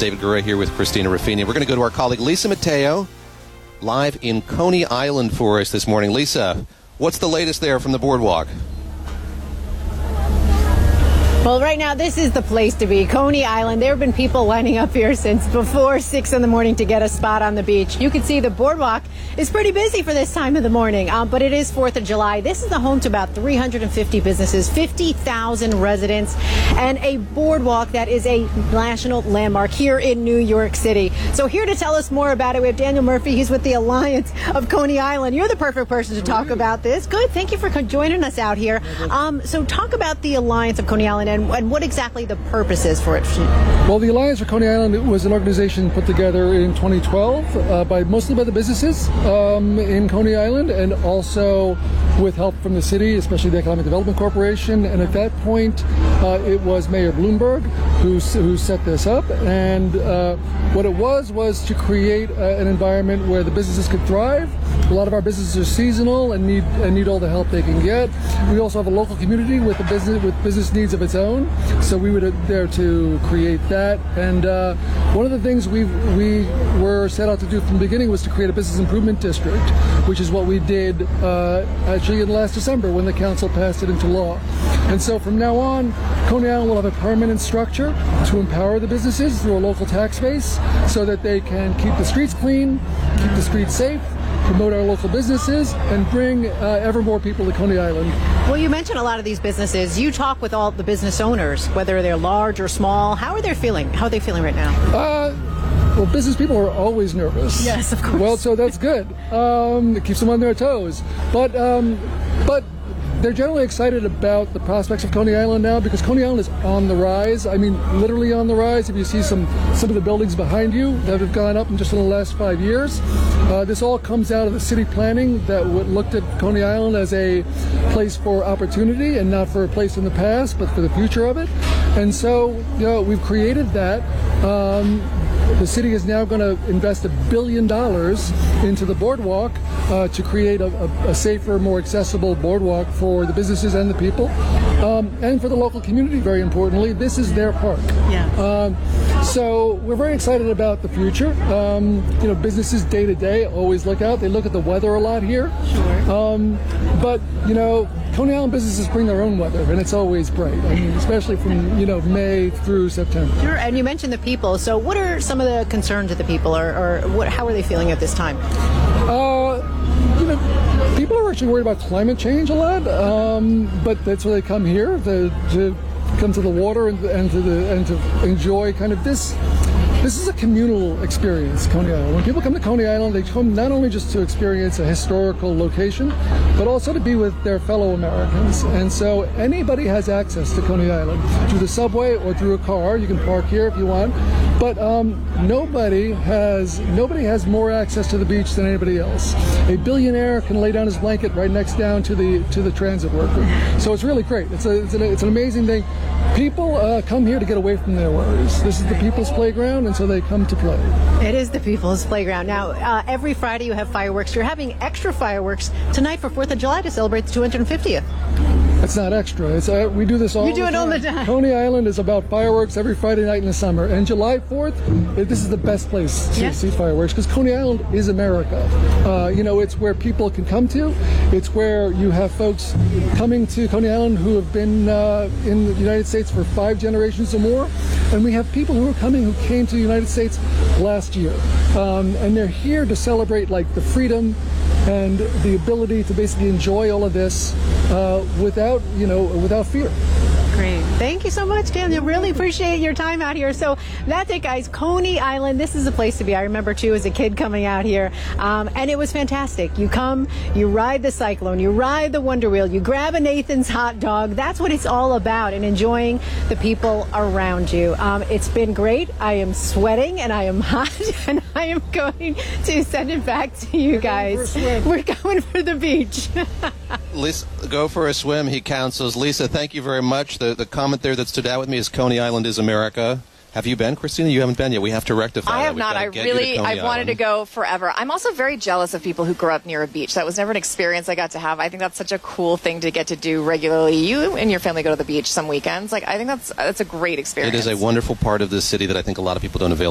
David Gura here with Christina Ruffini. We're going to go to our colleague Lisa Mateo, live in Coney Island for us this morning. Lisa, what's the latest there from the boardwalk? Well, right now, this is the place to be, Coney Island. There have been people lining up here since before 6 in the morning to get a spot on the beach. You can see the boardwalk is pretty busy for this time of the morning, but it is 4th of July. This is the home to about 350 businesses, 50,000 residents, and a boardwalk that is a national landmark here in New York City. So here to tell us more about it, we have Daniel Murphy. He's with the Alliance of Coney Island. You're the perfect person to talk about this. Good. Thank you for joining us out here. So talk about the Alliance of Coney Island and what exactly the purpose is for it. Well, the Alliance for Coney Island was an organization put together in 2012 mostly by the businesses in Coney Island, and also with help from the city, especially the Economic Development Corporation. And at that point, it was Mayor Bloomberg who set this up. And what it was to create an environment where the businesses could thrive. A lot of our businesses are seasonal and need all the help they can get. We also have a local community with business needs of its own, so we were there to create that. And one of the things we were set out to do from the beginning was to create a business improvement district, which is what we did actually in last December when the council passed it into law. And so from now on, Coney Island will have a permanent structure to empower the businesses through a local tax base so that they can keep the streets clean, keep the streets safe, promote our local businesses, and bring ever more people to Coney Island. Well, you mentioned a lot of these businesses. You talk with all the business owners, whether they're large or small. How are they feeling? How are they feeling right now? Well, business people are always nervous. Yes, of course. Well, so that's good. It keeps them on their toes. But they're generally excited about the prospects of Coney Island now, because Coney Island is on the rise. I mean, literally on the rise. If you see some of the buildings behind you that have gone up in just in the last 5 years, this all comes out of the city planning that looked at Coney Island as a place for opportunity and not for a place in the past, but for the future of it. And so, we've created that. The city is now going to invest $1 billion into the boardwalk to create a safer, more accessible boardwalk for the businesses and the people, and for the local community. Very importantly, this is their park. Yeah. So we're very excited about the future. Businesses day to day always look out. They look at the weather a lot here. Sure. But Coney Island businesses bring their own weather, and it's always bright. I mean, especially from May through September. Sure. And you mentioned the people. So what are some of the concerns of the people, or how are they feeling at this time? People are actually worried about climate change a lot, but that's why they come here to come to the water and to enjoy kind of this. This is a communal experience, Coney Island. When people come to Coney Island, they come not only just to experience a historical location, but also to be with their fellow Americans. And so anybody has access to Coney Island through the subway or through a car. You can park here if you want. But nobody has more access to the beach than anybody else. A billionaire can lay down his blanket right next down to the transit worker. So it's really great. It's an amazing thing. People come here to get away from their worries. This is the people's playground, and so they come to play. It is the people's playground. Now, every Friday you have fireworks. You're having extra fireworks tonight for 4th of July to celebrate the 250th. It's not extra. We do this all the time. You do it all the time. Coney Island is about fireworks every Friday night in the summer. And July 4th, this is the best place to see fireworks, because Coney Island is America. It's where people can come to. It's where you have folks coming to Coney Island who have been in the United States for 5 generations or more. And we have people who came to the United States last year. And they're here to celebrate the freedom and the ability to basically enjoy all of this without fear. Great. Thank you so much, Daniel. Really appreciate your time out here. So that's it, guys. Coney Island, this is the place to be. I remember, too, as a kid coming out here, and it was fantastic. You come, you ride the Cyclone, you ride the Wonder Wheel, you grab a Nathan's hot dog. That's what it's all about, and enjoying the people around you. It's been great. I am sweating, and I am hot, and I am going to send it back to you guys. We're going for the beach. Lisa, go for a swim, he counsels. Lisa, thank you very much. The comment there that stood out with me is Coney Island is America. Have you been, Christina? You haven't been yet. We have to rectify that. I have not. I've wanted to go forever. I'm also very jealous of people who grew up near a beach. That was never an experience I got to have. I think that's such a cool thing to get to do regularly. You and your family go to the beach some weekends. I think that's a great experience. It is a wonderful part of the city that I think a lot of people don't avail